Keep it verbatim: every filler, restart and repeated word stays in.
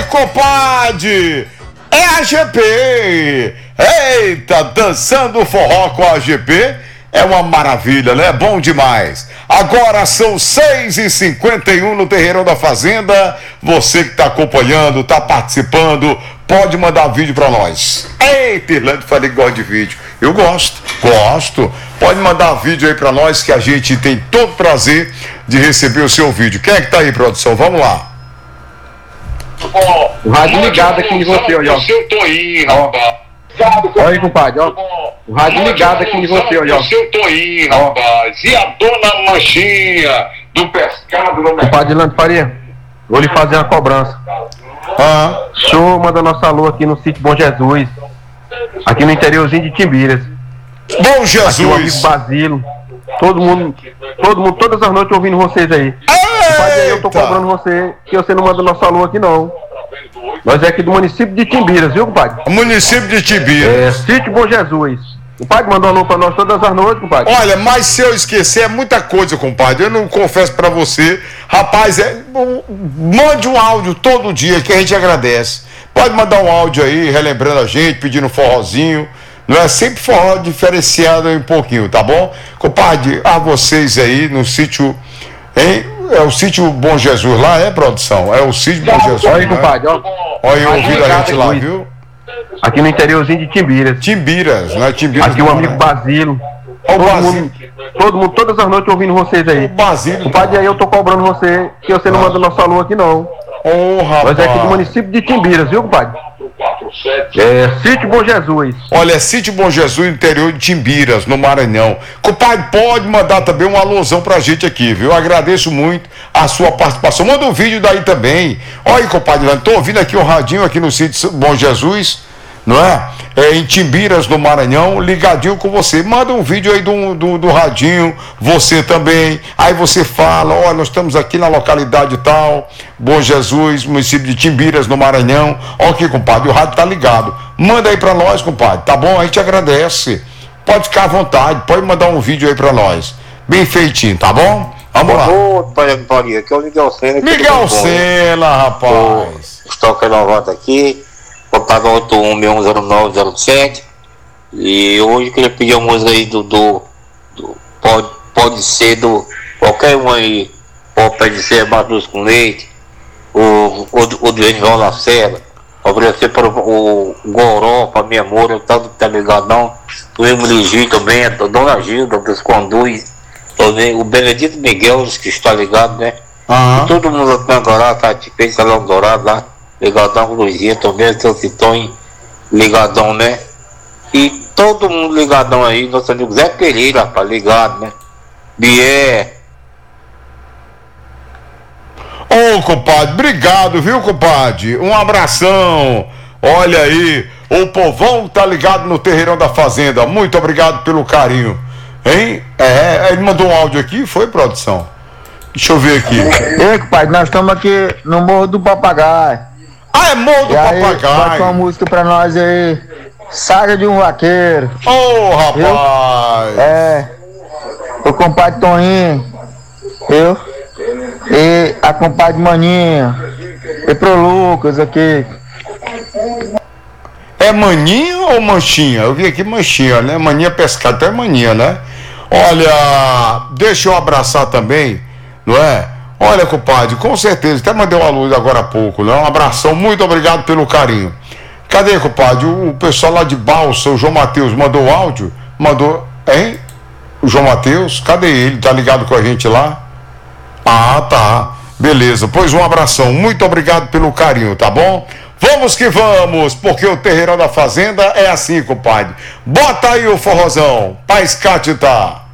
compadre! É a G P! Eita, dançando forró com a G P é uma maravilha, né? Bom demais. Agora são seis e cinquenta e um no Terreirão da Fazenda. Você que está acompanhando, está participando, pode mandar vídeo para nós. Eita, Irlande, falei que gosta de vídeo. Eu gosto, gosto. Pode mandar vídeo aí para nós que a gente tem todo prazer de receber o seu vídeo. Quem é que tá aí, produção? Vamos lá. O rádio ligado aqui em você, olha. O seu Toinho, rapaz. Olha aí, compadre, ó. O rádio ligado aqui em você, olha. O seu Toinho, rapaz. E a dona Manchinha do pescado no mercado. Compadre Lando Faria, vou lhe fazer uma cobrança. Ah. O senhor manda nossa alô aqui no sítio Bom Jesus, aqui no interiorzinho de Timbiras. Bom Jesus! Aqui o amigo Basilo. Todo mundo, todo mundo, todas as noites ouvindo vocês aí. Compadre, aí eu tô cobrando você, que você não manda nosso alô aqui não. Nós é aqui do município de Timbiras, viu, compadre? Município de Timbiras. É, sítio Bom Jesus. O compadre mandou alô pra nós todas as noites, compadre. Olha, mas se eu esquecer, é muita coisa, compadre. Eu não confesso pra você. Rapaz, é, mande um áudio todo dia que a gente agradece. Pode mandar um áudio aí, relembrando a gente, pedindo um forrozinho. Não é sempre forró diferenciado um pouquinho, tá bom? Compadre, a vocês aí no sítio, hein? É o sítio Bom Jesus lá, é, produção? É o sítio Bom Jesus. Olha aí, né? compadre, ó. Olha aí, ouvindo a gente lá, viu? Aqui no interiorzinho de Timbiras. Timbiras, né? Timbiras. Aqui o amigo Basilo. Ó, o Todo Basilo. mundo, todo mundo, todas as noites ouvindo vocês aí. O Basílio. Compadre, aí eu tô cobrando você, que você não manda nosso alô aqui não. Ô, rapaz. Nós é aqui do município de Timbiras, viu, compadre? É, sítio Bom Jesus. Olha, é sítio Bom Jesus, interior de Timbiras, no Maranhão. Compadre, pode mandar também um alôzão pra gente aqui, viu? Eu agradeço muito a sua participação. Manda um vídeo daí também. Olha aí, compadre, tô ouvindo aqui o radinho aqui no sítio Bom Jesus, não é? É em Timbiras, no Maranhão, ligadinho com você. Manda um vídeo aí do, do, do radinho, você também. Aí você fala, olha, nós estamos aqui na localidade tal, Bom Jesus, município de Timbiras, no Maranhão. Ó aqui, compadre, o rádio tá ligado. Manda aí pra nós, compadre, tá bom? A gente agradece. Pode ficar à vontade, pode mandar um vídeo aí pra nós. Bem feitinho, tá bom? Vamos lá. Ô, pai de Faria, aqui é o Miguel Sena. Miguel Sena, rapaz. Estou renovado aqui. Vou pagar oito um seis um zero nove zero sete. E hoje eu queria pedir a música aí do, do, do pode, pode ser do qualquer um aí. Pode ser Baduz com Leite, o, o, o do Genival Lacerda. Oferecer para o, o Goró, para minha moça, tanto tá ligadão. O Emily Gil também, a Dona Gilda, dos Conduz. O Benedito Miguel, que está ligado, né? Uhum. E todo mundo aqui agora, tá de fez Salão Dourado lá. Ligadão com Luizinha também, seu Citonho, ligadão, né? E todo mundo ligadão aí, nosso amigo Zé Pereira, rapaz, ligado, né? Bié. Ô, oh, compadre, obrigado, viu, compadre? Um abração. Olha aí, o povão tá ligado no Terreirão da Fazenda. Muito obrigado pelo carinho. Hein? É, ele mandou um áudio aqui, foi, produção? Deixa eu ver aqui. Ei, compadre, nós estamos aqui no Morro do Papagaio. Ah, é Morro do e aí, Papagaio. bota uma música pra nós aí. Saga de um Vaqueiro. Ô, oh, rapaz. Viu? É. O compadre Toninho. Viu? E a compadre Maninha. E pro Lucas aqui. É Maninha ou Manchinha? Eu vi aqui Manchinha, né? Maninha pescada, então é Maninha, né? Olha, deixa eu abraçar também, não é? Olha, compadre, com certeza, até mandei uma luz agora há pouco, né? Um abração, muito obrigado pelo carinho. Cadê, compadre? O, o pessoal lá de Balsa, o João Matheus, mandou o áudio? Mandou, hein? O João Matheus, cadê ele? Tá ligado com a gente lá? Ah, tá. Beleza, pois um abração, muito obrigado pelo carinho, tá bom? Vamos que vamos, porque o Terreirão da Fazenda é assim, compadre. Bota aí o forrozão, pra escatita.